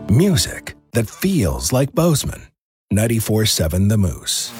Music that feels like Bozeman. 94.7 The Moose.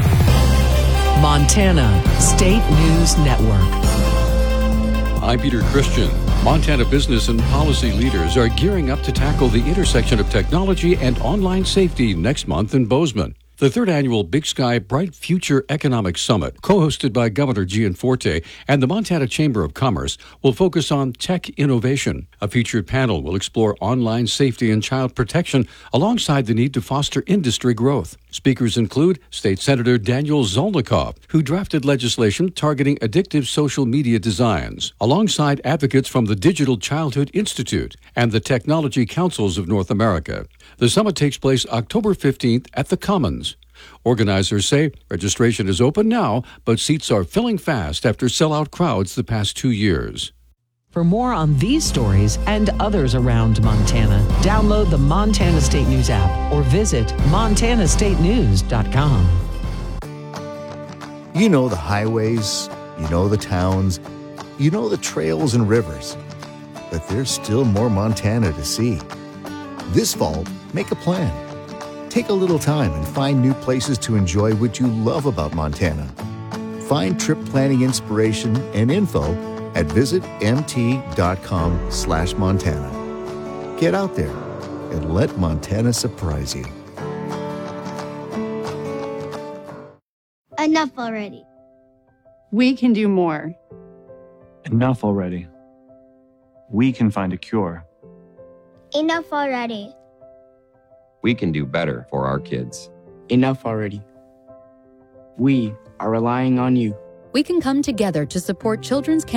Montana State News Network. I'm Peter Christian. Montana business and policy leaders are gearing up to tackle the intersection of technology and online safety next month in Bozeman. The third annual Big Sky Bright Future Economic Summit, co-hosted by Governor Gianforte and the Montana Chamber of Commerce, will focus on tech innovation. A featured panel will explore online safety and child protection alongside the need to foster industry growth. Speakers include State Senator Daniel Zolnikov, who drafted legislation targeting addictive social media designs, alongside advocates from the Digital Childhood Institute and the Technology Councils of North America. The summit takes place October 15th at the Commons. Organizers say registration is open now, but seats are filling fast after sellout crowds the past 2 years. For more on these stories and others around Montana, download the Montana State News app or visit montanastatenews.com. You know the highways, you know the towns, you know the trails and rivers, but there's still more Montana to see. This fall, make a plan. Take a little time and find new places to enjoy what you love about Montana. Find trip planning inspiration and info at visitmt.com/Montana. Get out there and let Montana surprise you. Enough already. We can do more. Enough already. We can find a cure. Enough already. We can do better for our kids. Enough already. We are relying on you. We can come together to support children's cancer